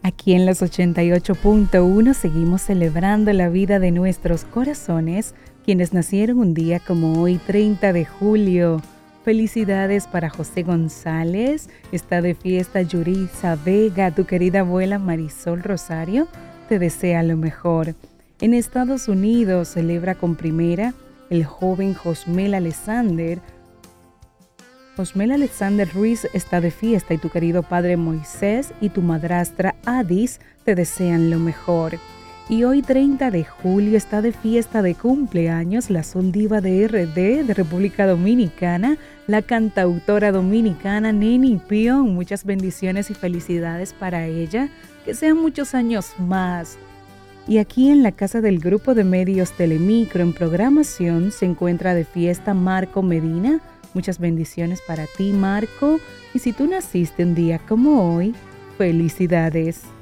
Aquí en los 88.1 seguimos celebrando la vida de nuestros corazones, quienes nacieron un día como hoy, 30 de julio. Felicidades para José González, está de fiesta Yurisa Vega, tu querida abuela Marisol Rosario, te desea lo mejor. En Estados Unidos celebra con primera el joven Josmel Alexander. Josmel Alexander Ruiz está de fiesta y tu querido padre Moisés y tu madrastra Adis te desean lo mejor. Y hoy 30 de julio está de fiesta de cumpleaños la Sol Diva de RD de República Dominicana, la cantautora dominicana Neni Pion. Muchas bendiciones y felicidades para ella, que sean muchos años más. Y aquí en la casa del grupo de medios Telemicro en programación se encuentra de fiesta Marco Medina. Muchas bendiciones para ti, Marco. Y si tú naciste un día como hoy, felicidades.